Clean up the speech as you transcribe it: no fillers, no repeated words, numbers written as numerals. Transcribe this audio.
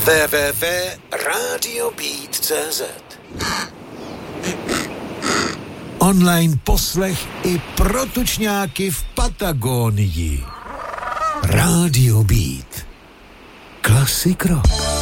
www.radiobeat.cz. Online poslech i pro tučňáky v Patagonii. Radio Beat. Klasik rock.